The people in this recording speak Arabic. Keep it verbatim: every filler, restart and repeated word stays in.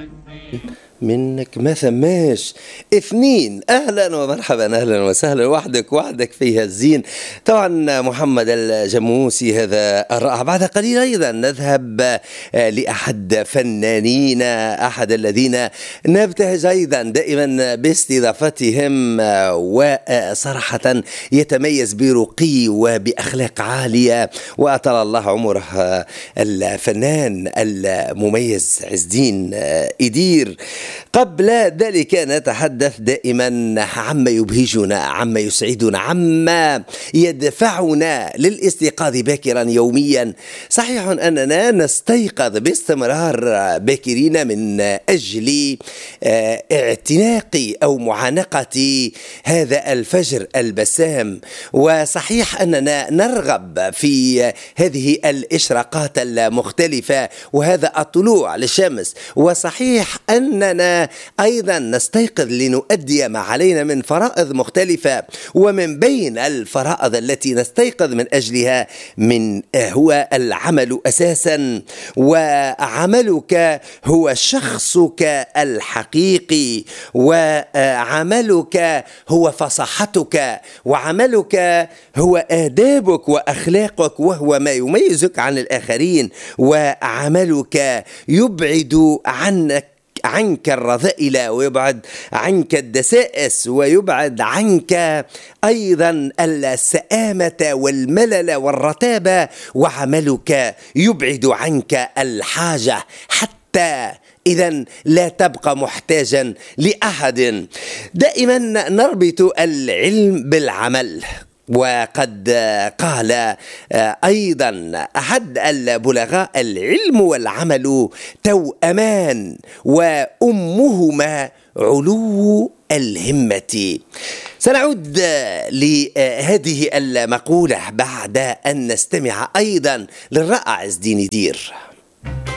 منك ما ثماش اثنين. اهلا ومرحبا، اهلا وسهلا، وحدك وحدك فيها الزين. طبعا محمد الجموسي هذا الرائع. بعد قليل ايضا نذهب لاحد فنانين، احد الذين نبتهج ايضا دائما باستضافتهم، وصراحه يتميز برقي وباخلاق عاليه، واطال الله عمره الفنان المميز عز الدين إدير. قبل ذلك نتحدث دائما عما يبهجنا، عما يسعدنا، عما يدفعنا للاستيقاظ باكرا يوميا. صحيح أننا نستيقظ باستمرار باكرين من أجل اعتناق أو معانقة هذا الفجر البسام، وصحيح أننا نرغب في هذه الإشراقات المختلفة وهذا الطلوع للشمس، وصحيح أننا أيضا نستيقظ لنؤدي ما علينا من فرائض مختلفة، ومن بين الفرائض التي نستيقظ من أجلها من هو العمل أساسا. وعملك هو شخصك الحقيقي، وعملك هو فصاحتك، وعملك هو آدابك وأخلاقك، وهو ما يميزك عن الآخرين. وعملك يبعد عنك عنك الرذائل، ويبعد عنك الدسائس، ويبعد عنك أيضا السآمة والملل والرتابة. وعملك يبعد عنك الحاجة، حتى إذن لا تبقى محتاجا لأحد. دائما نربط العلم بالعمل، وقد قال أيضا أحد البلغاء: العلم والعمل توأمان، وأمهما علو الهمة. سنعود لهذه المقولة بعد أن نستمع أيضا للرائع عز الدين إدير.